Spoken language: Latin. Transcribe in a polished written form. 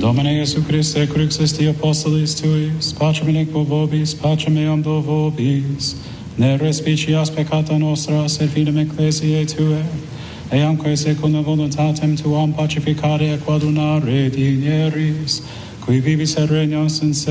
Domine Iesu Christe, crux esti apostolis tuis, pacem iniquo vobis, pacem meam do vobis, ne respicias peccata nostra, sed fidem ecclesiae Tuae, eamque secundum voluntatem Tuam pacificare et coadunare digneris, qui vivis et regnas in